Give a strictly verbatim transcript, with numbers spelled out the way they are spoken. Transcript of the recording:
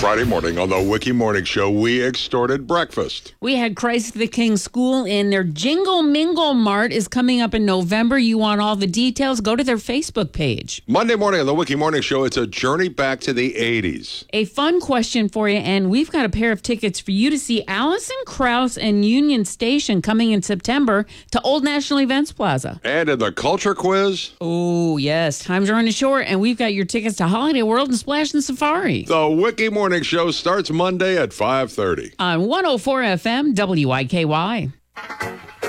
Friday morning on the Wiki Morning Show, we extorted breakfast. We had Christ the King School in their Jingle Mingle Mart is coming up in November. You want all the details? Go to their Facebook page. Monday morning on the Wiki Morning Show, it's a journey back to the eighties. A fun question for you, and we've got a pair of tickets for you to see Alison Krauss and Union Station coming in September to Old National Events Plaza. And in the culture quiz, oh, yes, times are running short, and we've got your tickets to Holiday World and Splash and Safari. the Wiki Morning Show starts Monday at five thirty. On one oh four F M, W I K Y.